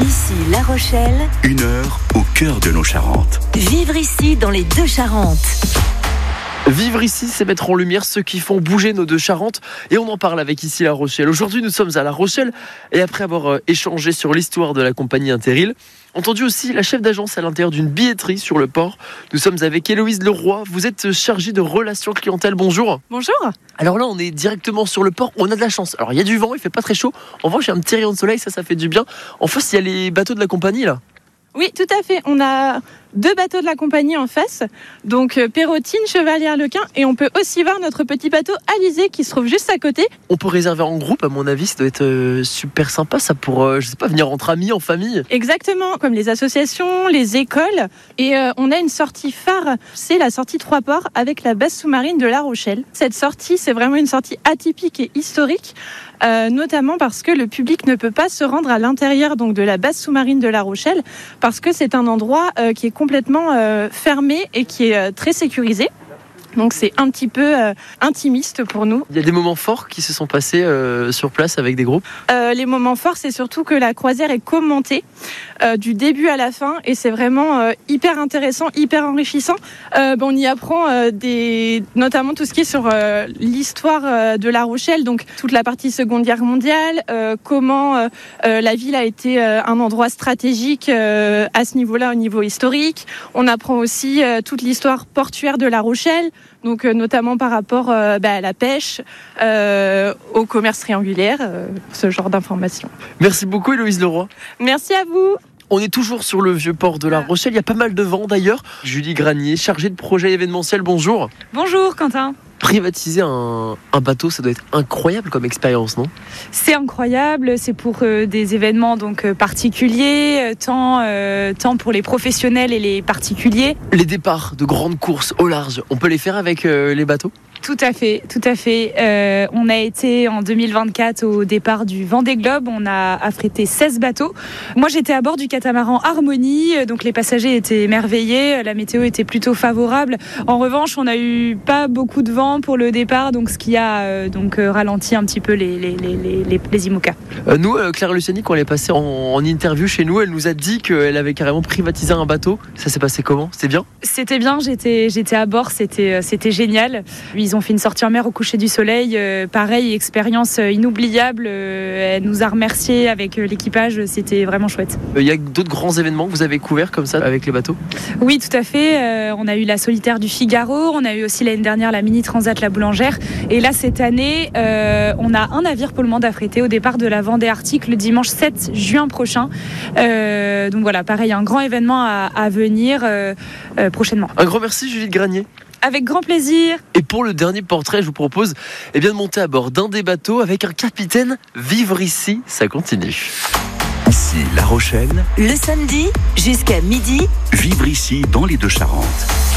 Ici La Rochelle, 1 heure au cœur de nos Charentes. vivre ici dans les deux Charentes. Vivre ici, c'est mettre en lumière ceux qui font bouger nos deux Charentes. Et on en parle avec Ici La Rochelle. Aujourd'hui, nous sommes à La Rochelle. Et après avoir échangé sur l'histoire de la compagnie Interrail, entendu aussi la chef d'agence à l'intérieur d'une billetterie sur le port, nous sommes avec Héloïse Leroy. Vous êtes chargée de relations clientèle. Bonjour. Bonjour. Alors là, on est directement sur le port. On a de la chance. Alors, il y a du vent, il fait pas très chaud. En revanche, il y a un petit rayon de soleil, ça fait du bien. En face, il y a les bateaux de la compagnie, là. Oui, tout à fait. On a 2 bateaux de la compagnie en face, donc Perrotine, Chevalière-Lequin, et on peut aussi voir notre petit bateau Alizé qui se trouve juste à côté. On peut réserver en groupe, à mon avis, ça doit être super sympa, ça, pour, je sais pas, venir entre amis, en famille. Exactement, comme les associations, les écoles. Et on a une sortie phare, c'est la sortie 3 ports avec la base sous-marine de La Rochelle. Cette sortie, c'est vraiment une sortie atypique et historique, notamment parce que le public ne peut pas se rendre à l'intérieur donc de la base sous-marine de La Rochelle, parce que c'est un endroit qui est complètement fermé et qui est très sécurisé. Donc c'est un petit peu intimiste pour nous. Il y a des moments forts qui se sont passés sur place avec des groupes. Les moments forts, c'est surtout que la croisière est commentée du début à la fin et c'est vraiment hyper intéressant, hyper enrichissant. On y apprend notamment tout ce qui est sur l'histoire de La Rochelle, donc toute la partie Seconde Guerre mondiale, comment la ville a été un endroit stratégique à ce niveau-là, au niveau historique. On apprend aussi toute l'histoire portuaire de La Rochelle, donc notamment par rapport à la pêche, au commerce triangulaire, ce genre d'informations. Merci beaucoup Héloïse Leroy. Merci à vous. On est toujours sur le vieux port de La Rochelle, il y a pas mal de vent d'ailleurs. Julie Granier, chargée de projet événementiel, bonjour. Bonjour Quentin. Privatiser un bateau, ça doit être incroyable comme expérience, non ? C'est incroyable, c'est pour des événements donc particuliers, tant pour les professionnels et les particuliers. Les départs de grandes courses au large, on peut les faire avec les bateaux ? Tout à fait. On a été en 2024 au départ du Vendée Globe. On a affrété 16 bateaux. Moi, j'étais à bord du catamaran Harmonie, donc les passagers étaient émerveillés. La météo était plutôt favorable. En revanche, on n'a eu pas beaucoup de vent pour le départ, donc ce qui a ralenti un petit peu les IMOCA. Nous, Claire Luciani, quand elle est passée en interview chez nous, elle nous a dit qu'elle avait carrément privatisé un bateau. Ça s'est passé comment ? C'était bien ? C'était bien. J'étais à bord. C'était génial. Ils ont fait une sortie en mer au coucher du soleil, pareil, expérience inoubliable. Elle nous a remerciés avec l'équipage, c'était vraiment chouette. Il y a d'autres grands événements que vous avez couverts comme ça avec les bateaux ? Oui, tout à fait. On a eu la Solitaire du Figaro, on a eu aussi l'année dernière la Mini Transat La Boulangère. Et là, cette année, on a un navire pour le moment d'affréter au départ de la Vendée Arctique le dimanche 7 juin prochain. Donc voilà, pareil, un grand événement à venir prochainement. Un grand merci Julie Granier. Avec grand plaisir. Et pour le dernier portrait, je vous propose de monter à bord d'un des bateaux avec un capitaine. Vivre ici, ça continue. Ici La Rochelle, Le samedi, jusqu'à midi, vivre ici dans les deux Charentes.